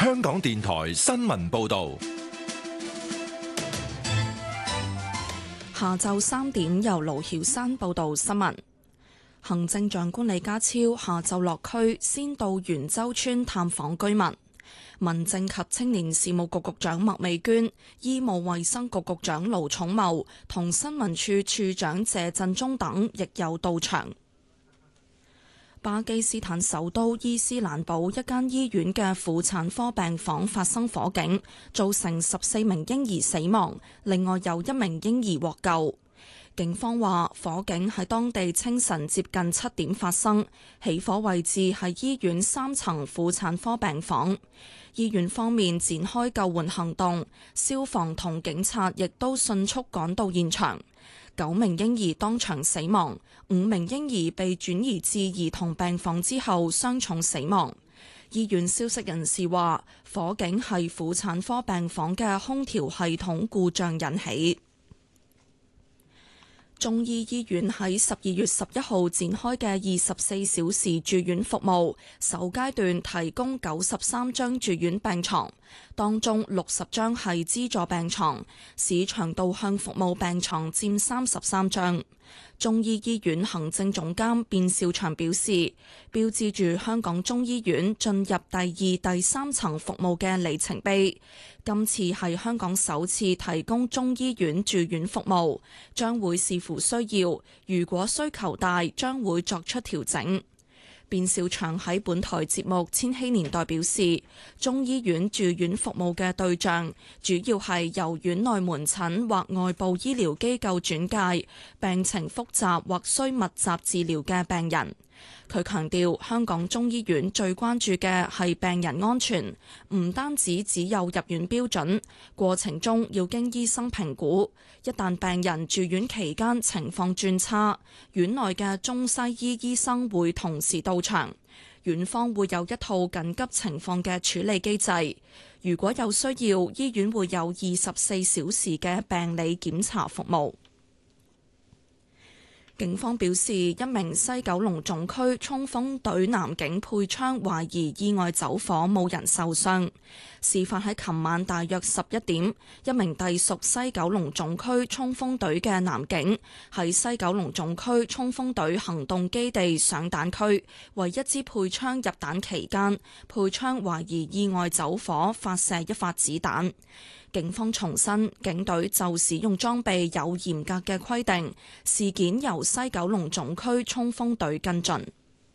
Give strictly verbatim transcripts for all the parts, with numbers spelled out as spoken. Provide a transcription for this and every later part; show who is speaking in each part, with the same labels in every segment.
Speaker 1: 香港電台新聞報道。
Speaker 2: 下晝三點由盧曉山報道新聞。行政長官李家超下晝落區，先到元洲村探訪居民。民政及青年事務局局長麥美娟、醫務衛生局局長盧寵茂同新聞處處長謝振中等亦有到場。巴基斯坦首都伊斯蘭堡一間醫院嘅婦產科病房發生火警，造成十四名嬰兒死亡，另外有一名嬰兒獲救。警方話，火警喺當地清晨接近七點發生，起火位置係醫院三層婦產科病房。醫院方面展開救援行動，消防同警察亦都迅速趕到現場。九名嬰兒當場死亡，五名嬰兒被轉移至兒童病房之後傷重死亡。醫院消息人士話，火警係婦產科病房嘅空調系統故障引起。中醫醫院喺十二月十一號展開嘅二十四小時住院服務，首階段提供九十三張住院病床，當中六十張係資助病床，市場導向服務病床佔三十三張。中醫醫院行政總監卞兆祥表示，標誌住香港中醫院進入第二、第三層服務嘅里程碑。今次係香港首次提供中醫院住院服務，將會視乎需要，如果需求大，將會作出調整。卞兆祥喺本台節目《千禧年代》表示，中醫院住院服務嘅對象主要係由院內門診或外部醫療機構轉介，病情複雜或需密集治療嘅病人。佢強調，香港中醫院最關注嘅係病人安全，唔單止只有入院標準，過程中要經醫生評估。一旦病人住院期間情況轉差，院內嘅中西醫醫生會同時到場，院方會有一套緊急情況嘅處理機制。如果有需要，醫院會有二十四小時嘅病理檢查服務。警方表示，一名西九龍總區衝鋒隊男警配槍懷疑意外走火，冇人受傷。事發喺琴晚大約十一點，一名隸屬西九龍總區衝鋒隊嘅男警喺西九龍總區衝鋒隊行動基地上彈區，為一支配槍入彈期間，配槍懷疑意外走火，發射一發子彈。警方重申，警隊就使用裝備有嚴格嘅規定，事件由西九龍總區衝鋒隊跟進。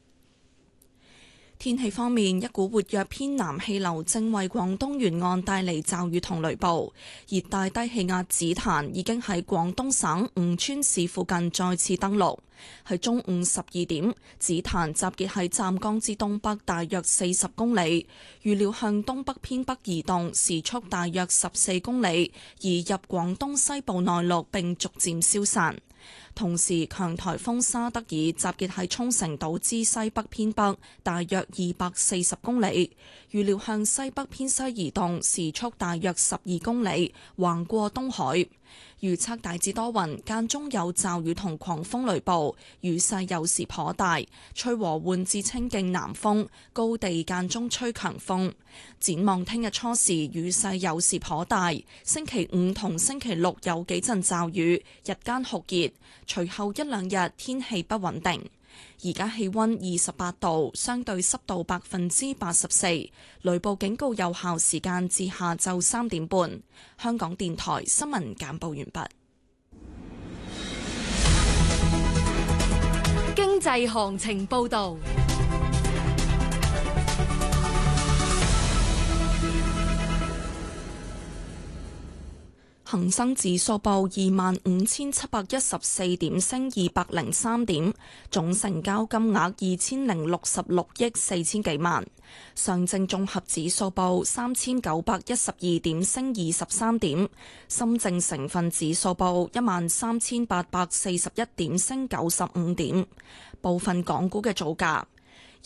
Speaker 2: 天氣方面，一股活躍偏南氣流正為廣東沿岸帶嚟驟雨同雷暴。熱帶低氣壓紫檀已經喺廣東省吳川市附近再次登陸。喺中午十二點，紫檀集結喺湛江之東北大約四十公里，預料向東北偏北移動，時速大約十四公里，移入廣東西部內陸並逐漸消散。同時，強颱風沙德爾集結喺沖繩島之西北偏北，大約二百四十公里，預料向西北偏西移動，時速大約十二公里，橫過東海。預測大致多雲，間中有驟雨同狂風雷暴，雨勢有時頗大，吹和緩至清勁南風，高地間中吹強風。展望聽日初時雨勢有時頗大，星期五同星期六有幾陣驟雨，日間酷熱，隨後一兩日天氣不穩定。而家氣溫二十八度，相對濕度百分之八十四，雷暴警告有效時間至下晝三點半。香港電台新聞簡報完畢。
Speaker 3: 經濟行情報道。
Speaker 2: 恒生指數報二萬五千七百一十四點，升二百零三點，總成交金額二千零六十六億四千幾萬。上證綜合指數報三千九百一十二點，升二十三點。深證成分指數報一萬三千八百四十一點，升九十五點。部分港股嘅造價。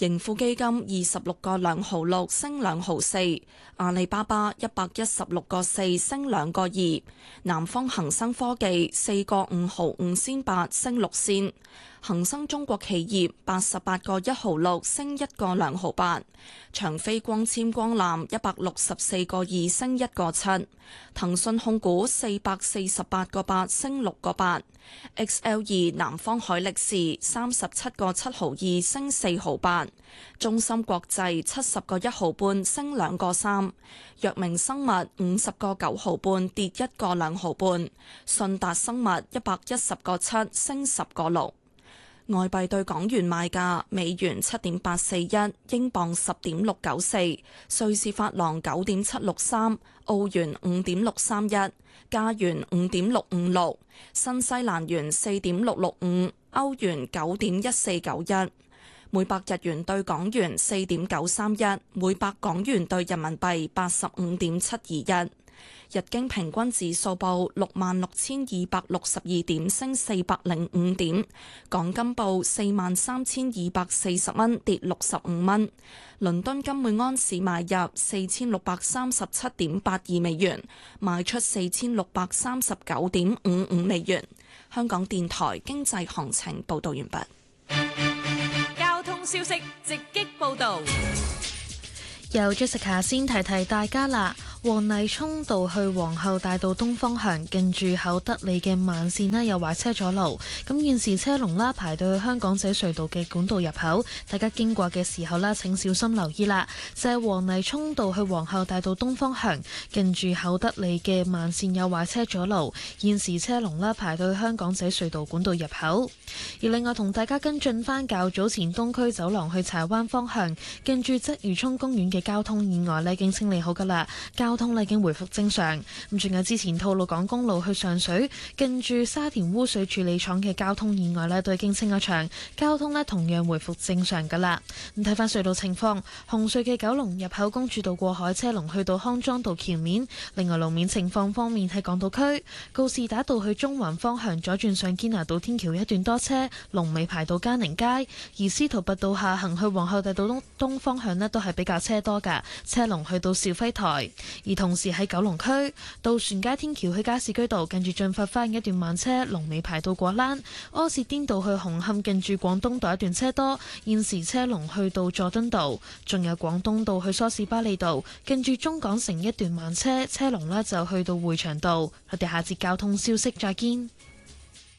Speaker 2: 盈富基金二十六個兩毫六升兩毫四，阿里巴巴一百一十六個四升兩個二，南方恒生科技四個五毫五仙八升六仙，恒生中國企業八十八個一毫六升一個兩毫八，長飛光纖光纜一百六十四個二升一個七，騰訊控股四百四十八個八升六個八。X L 二南方海力士三十七個七毫二升四毫八，中芯國際七十個一毫半升兩個三，藥明生物五十個九毫半跌一個兩毫半，信達生物一百一十個七升十個六。外幣對港元賣價：美元七點八四一，英鎊十點六九四，瑞士法郎九點七六三，澳元五點六三一，加元五點六五六，新西蘭元四點六六五，歐元九點一四九一，每百日元對港元四點九三一，每百港元對人民幣八十五點七二一。日經平均指數報六萬六千二百六十二點，升四百零五點。港金報四萬三千二百四十蚊，跌六十五蚊。倫敦金每安士買入四千六百三十七點八二美元，賣出四千六百三十九點五五美元。香港電台經濟行情報道完畢。
Speaker 3: 交通消息直擊報道。
Speaker 4: 由 Jessica 先提提大家啦，黃泥涌道去皇后大道東方向近住厚德里嘅慢線呢有壞車阻路，咁現時車龍啦排到去香港仔隧道嘅管道入口，大家經過嘅時候啦請小心留意啦。就係黃泥涌道去皇后大道東方向近住厚德里嘅慢線有壞車阻路，現時車龍啦排到去香港仔隧道管道入口。而另外同大家跟進翻較早前東區走廊去柴灣方向近住鰂魚涌公園嘅交通意外呢已經清理好噶啦，交通呢已經回復正常。咁仲有之前吐露港公路去上水近住沙田污水處理廠嘅交通意外呢都已經清咗場，交通呢同樣回復正常噶啦。咁睇翻隧道情況，紅隧嘅九龍入口公主道過海車龍去到康莊道橋面。另外路面情況方面，喺港島區告士打道去中環方向左轉上堅拿道天橋一段多車，龍尾排到嘉寧街。而司徒拔道下行去皇后大道東東方向呢都係比較車多噶，車龍去到肇輝台。而同時喺九龍區渡船街天橋去加士居道近住進發花園一段慢車，龍尾排到果欄。柯士甸道去紅磡近住廣東道一段車多，現時車龍去到佐敦道。仲有廣東道去梳士巴利道近住中港城一段慢車，車龍呢就去到匯祥道。我哋下節交通消息再見。